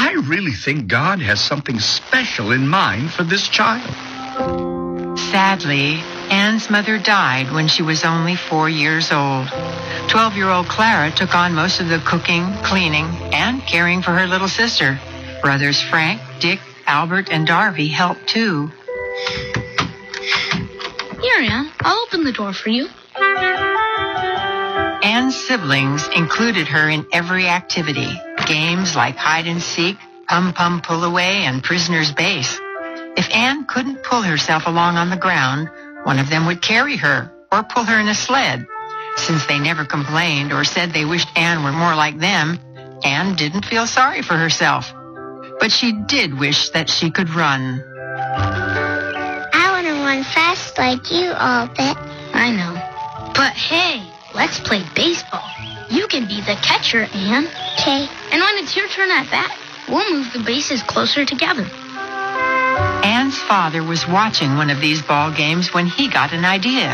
I really think God has something special in mind for this child. Sadly, Anne's mother died when she was only 4 years old. 12-year-old Clara took on most of the cooking, cleaning, and caring for her little sister. Brothers Frank, Dick, Albert, and Darby helped too. Here, Anne, I'll open the door for you. Anne's siblings included her in every activity. Games like hide and seek, pum-pum pull-away, and prisoner's base. If Anne couldn't pull herself along on the ground, one of them would carry her or pull her in a sled. Since they never complained or said they wished Anne were more like them, Anne didn't feel sorry for herself. But she did wish that she could run. I want to run fast like you, Albert. I know. But hey, let's play baseball. You can be the catcher, Anne. Okay. And when it's your turn at bat, we'll move the bases closer together. Anne's father was watching one of these ball games when he got an idea.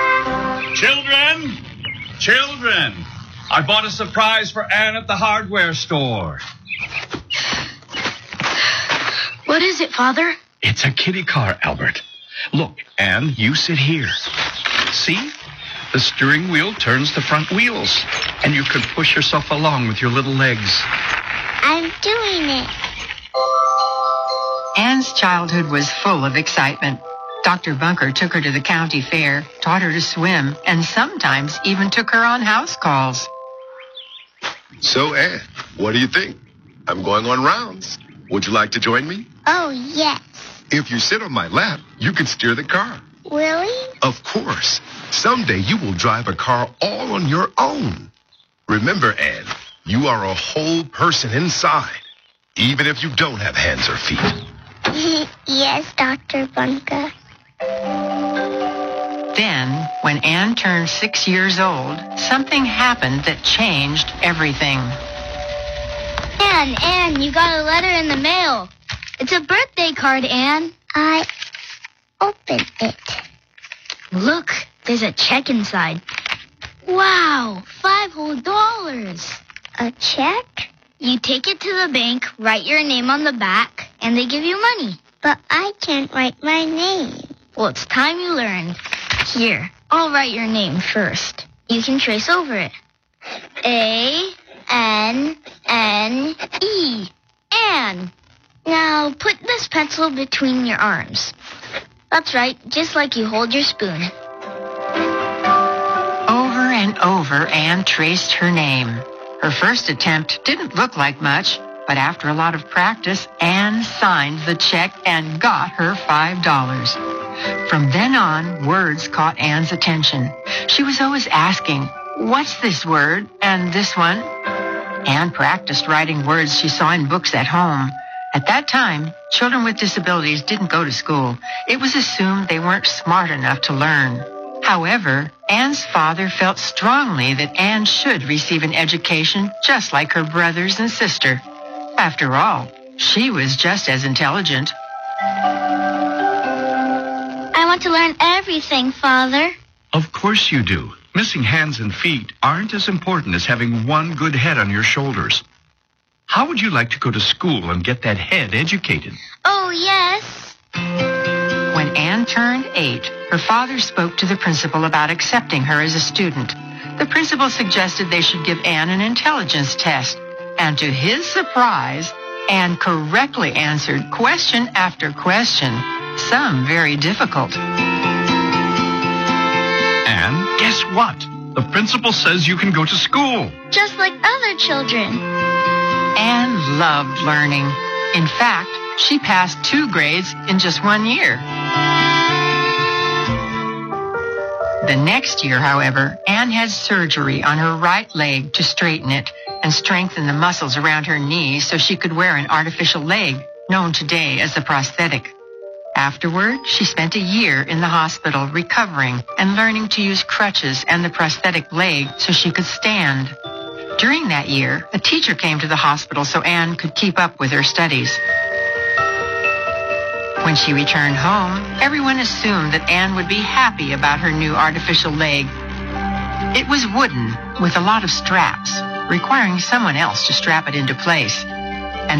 Children, I bought a surprise for Anne at the hardware store. What is it, Father? It's a kiddie car, Albert. Look, Anne, you sit here. See? The steering wheel turns the front wheels, and you can push yourself along with your little legs. I'm doing it. Anne's childhood was full of excitement. Dr. Bunker took her to the county fair, taught her to swim, and sometimes even took her on house calls. So, Anne, what do you think? I'm going on rounds. Would you like to join me? Oh, yes. If you sit on my lap, you can steer the car. Really? Of course. Someday you will drive a car all on your own. Remember, Anne, you are a whole person inside, even if you don't have hands or feet. Yes, Dr. Bunker. Then, when Anne turned 6 years old, something happened that changed everything. Anne, you got a letter in the mail. It's a birthday card, Anne. I opened it. Look, there's a check inside. Wow, $5 whole. A check? You take it to the bank, write your name on the back, and they give you money. But I can't write my name. Well, it's time you learned. Here, I'll write your name first. You can trace over it. A-N-N-E. Anne. Now, put this pencil between your arms. That's right, just like you hold your spoon. Over and over, Anne traced her name. Her first attempt didn't look like much, but after a lot of practice, Anne signed the check and got her $5. From then on, words caught Anne's attention. She was always asking, "What's this word and this one?" Anne practiced writing words she saw in books at home. At that time, children with disabilities didn't go to school. It was assumed they weren't smart enough to learn. However, Anne's father felt strongly that Anne should receive an education just like her brothers and sister. After all, she was just as intelligent. I want to learn everything, Father. Of course you do. Missing hands and feet aren't as important as having one good head on your shoulders. How would you like to go to school and get that head educated? Oh, yes. When Anne turned 8, her father spoke to the principal about accepting her as a student. The principal suggested they should give Anne an intelligence test. And to his surprise, Anne correctly answered question after question, some very difficult. And guess what? The principal says you can go to school. Just like other children. Anne loved learning. In fact, she passed 2 grades in just 1 year. The next year, however, Anne had surgery on her right leg to straighten it and strengthen the muscles around her knees so she could wear an artificial leg, known today as a prosthetic. Afterward, she spent a year in the hospital recovering and learning to use crutches and the prosthetic leg so she could stand. During that year, a teacher came to the hospital so Anne could keep up with her studies. When she returned home, everyone assumed that Anne would be happy about her new artificial leg. It was wooden with a lot of straps, requiring someone else to strap it into place.